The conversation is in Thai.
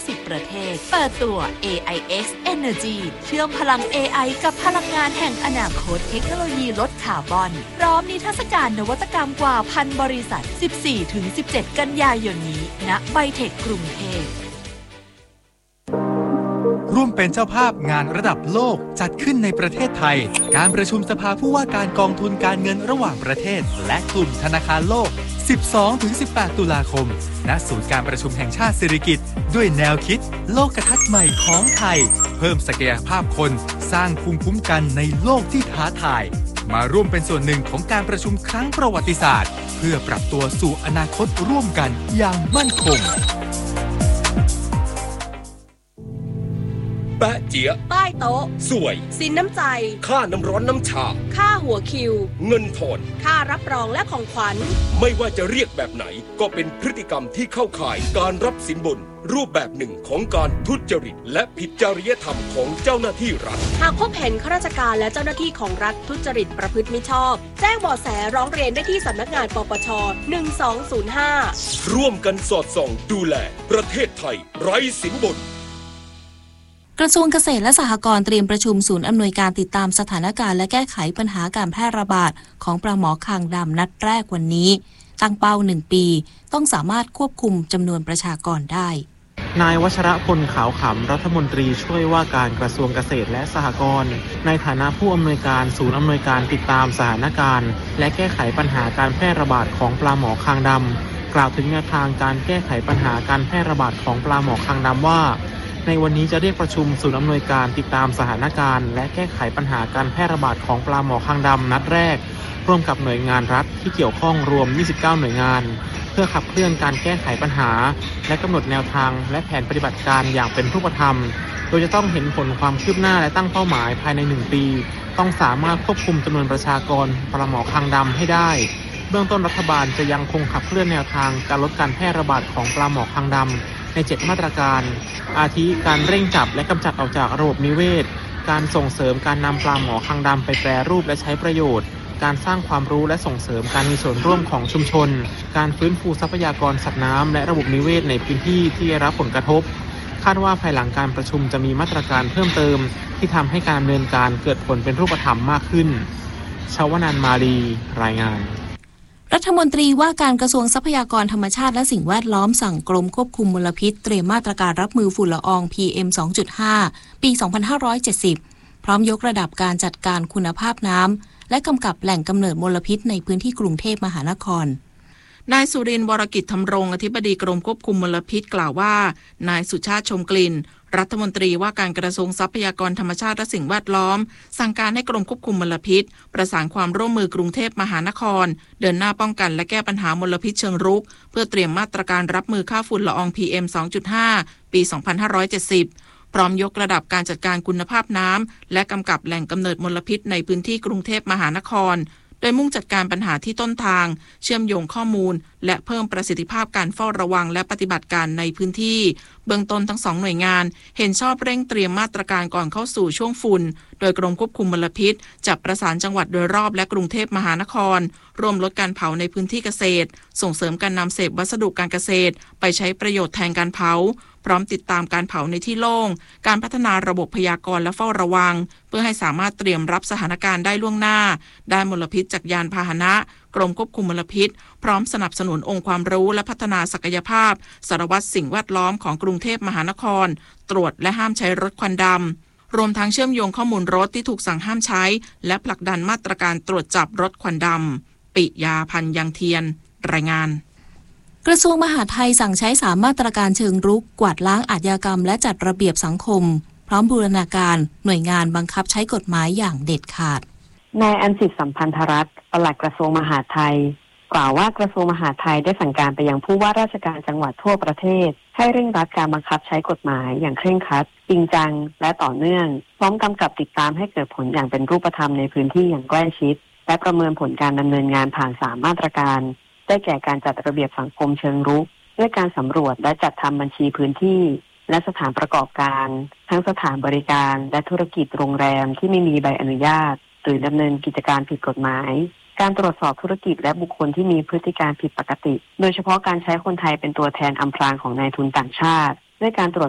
50 ประเทศเปิดตัว AIX Energy เชื่อมพลัง AI กับพลังงานแห่งอนาคตเทคโนโลยีลดคาร์บอนพร้อมนิทรรศการนวัตกรรมกว่า 1,000 บริษัท 14-17 กันยายนนี้ณไบเทคกรุงเทพร่วมเป็นเจ้าภาพงานระดับโลกจัดขึ้นในประเทศไทยการประชุมสภาผู้ว่าการกองทุนการเงินระหว่างประเทศและกลุ่มธนาคารโลก 12-18 ตุลาคมณศูนย์การประชุมแห่งชาติสิริกิติ์ด้วยแนวคิดโลกทัศน์ใหม่ของไทยเพิ่มศักยภาพคนสร้างภูมิคุ้มกันในโลกที่ท้าทายมาร่วมเป็นส่วนหนึ่งของการประชุมครั้งประวัติศาสตร์เพื่อปรับตัวสู่อนาคตร่วมกันอย่างมั่นคงแปะเจี๊ยใต้โต๊ะสวยสินน้ำใจค่าน้ำร้อนน้ำชาค่าหัวคิวเงินทอนค่ารับรองและของขวัญไม่ว่าจะเรียกแบบไหนก็เป็นพฤติกรรมที่เข้าข่ายการรับสินบนรูปแบบหนึ่งของการทุจริตและผิดจริยธรรมของเจ้าหน้าที่รัฐหากพบเห็นข้าราชการและเจ้าหน้าที่ของรัฐทุจริตประพฤติมิชอบแจ้งเบาะแสร้องเรียนได้ที่สำนักงานปปช1205 ร่วมกันสอดส่องดูแลประเทศไทยไร้สินบนกระทรวงเกษตรและสหกรณ์เตรียมประชุมศูนย์อำนวยการติดตามสถานการณ์และแก้ไขปัญหาการแพร่ระบาดของปลาหมอคางดำนัดแรกวันนี้ตั้งเป้า1 ปีต้องสามารถควบคุมจำนวนประชากรได้นายวัชรพลขาวขำรัฐมนตรีช่วยว่าการกระทรวงเกษตรและสหกรณ์ในฐานะผู้อำนวยการศูนย์อำนวยการติดตามสถานการณ์และแก้ไขปัญหาการแพร่ระบาดของปลาหมอคางดำกล่าวถึงแนวทางการแก้ไขปัญหาการแพร่ระบาดของปลาหมอคางดำว่าในวันนี้จะเรียกประชุมศูนย์อำนวยการติดตามสถานการณ์และแก้ไขปัญหาการแพร่ระบาดของปลาหมอคางดำนัดแรกร่วมกับหน่วยงานรัฐที่เกี่ยวข้องรวม29หน่วยงานเพื่อขับเคลื่อนการแก้ไขปัญหาและกำหนดแนวทางและแผนปฏิบัติการอย่างเป็นรูปธรรมโดยจะต้องเห็นผลความคืบหน้าและตั้งเป้าหมายภายใน1 ปีต้องสามารถควบคุมจำนวนประชากรปลาหมอคางดำให้ได้เบื้องต้นรัฐบาลจะยังคงขับเคลื่อนแนวทางการลดการแพร่ระบาดของปลาหมอคางดำใน7มาตรการอาทิการเร่งจับและกำจัดออกจากระบบนิเวศการส่งเสริมการนำปลาหมอคางดำไปแปรรูปและใช้ประโยชน์การสร้างความรู้และส่งเสริมการมีส่วนร่วมของชุมชนการฟื้นฟูทรัพยากรสัตว์น้ำและระบบนิเวศในพื้นที่ที่ได้รับผลกระทบคาดว่าภายหลังการประชุมจะมีมาตรการเพิ่มเติมที่ทำให้การดำเนินการเกิดผลเป็นรูปธรรมมากขึ้นชวนันท์มาลีรายงานรัฐมนตรีว่าการกระทรวงทรัพยากรธรรมชาติและสิ่งแวดล้อมสั่งกรมควบคุมมลพิษเตรียมมาตรการรับมือฝุ่นละออง PM 2.5 ปี 2570 พร้อมยกระดับการจัดการคุณภาพน้ำและกำกับแหล่งกำเนิดมลพิษในพื้นที่กรุงเทพมหานครนายสุรินทร์วรกิจธำรงอธิบดีกรมควบคุมมลพิษกล่าวว่านายสุชาติชมกลิ่นรัฐมนตรีว่าการกระทรวงทรัพยากรธรรมชาติและสิ่งแวดล้อมสั่งการให้กรมควบคุมมลพิษประสานความร่วมมือกรุงเทพมหานครเดินหน้าป้องกันและแก้ปัญหามลพิษเชิงรุกเพื่อเตรียมมาตรการรับมือค่าฝุ่นละออง PM 2.5 ปี 2570 พร้อมยกระดับการจัดการคุณภาพน้ำและกำกับแหล่งกำเนิดมลพิษในพื้นที่กรุงเทพมหานครโดยมุ่งจัดการปัญหาที่ต้นทางเชื่อมโยงข้อมูลและเพิ่มประสิทธิภาพการเฝ้าระวังและปฏิบัติการในพื้นที่เบื้องต้นทั้ง2หน่วยงานเห็นชอบเร่งเตรียมมาตรการก่อนเข้าสู่ช่วงฝุ่นโดยกรมควบคุมมลพิษจะประสานจังหวัดโดยรอบและกรุงเทพมหานครร่วมลดการเผาในพื้นที่เกษตรส่งเสริมการนำเศษวัสดุการเกษตรไปใช้ประโยชน์แทนการเผาพร้อมติดตามการเผาในที่โล่งการพัฒนาระบบพยากรณ์และเฝ้าระวังเพื่อให้สามารถเตรียมรับสถานการณ์ได้ล่วงหน้าด้านมลพิษจากยานพาหนะกรมควบคุมมลพิษพร้อมสนับสนุนองค์ความรู้และพัฒนาศักยภาพสารวัตรสิ่งแวดล้อมของกรุงเทพมหานครตรวจและห้ามใช้รถควันดำรวมทั้งเชื่อมโยงข้อมูลรถที่ถูกสั่งห้ามใช้และผลักดันมาตรการตรวจจับรถควันดำปิยาพันธ์ยังเทียนรายงานกระทรวงมหาดไทยสั่งใช้3มาตรการเชิงรุกกวาดล้างอาชญากรรมและจัดระเบียบสังคมพร้อมบูรณาการหน่วยงานบังคับใช้กฎหมายอย่างเด็ดขาดนายอัญสิทธิ์สัมพันธรัตน์ปลัดกระทรวงมหาดไทยกล่าวว่ากระทรวงมหาดไทยได้สั่งการไปยังผู้ว่าราชการจังหวัดทั่วประเทศให้เร่งรัดการบังคับใช้กฎหมายอย่างเคร่งครัดจริงจังและต่อเนื่องพร้อมกำกับติดตามให้เกิดผลอย่างเป็นรูปธรรมในพื้นที่อย่างใกล้ชิดและประเมินผลการดำเนินงานผ่าน3มาตรการได้แก่การจัดระเบียบสังคมเชิงรุกด้วยการสำรวจและจัดทำบัญชีพื้นที่และสถานประกอบการทั้งสถานบริการและธุรกิจโรงแรมที่ไม่มีใบอนุญาตหรือดำเนินกิจการผิดกฎหมายการตรวจสอบธุรกิจและบุคคลที่มีพฤติการผิดปกติโดยเฉพาะการใช้คนไทยเป็นตัวแทนอำพรางของนายทุนต่างชาติด้วยการตรวจ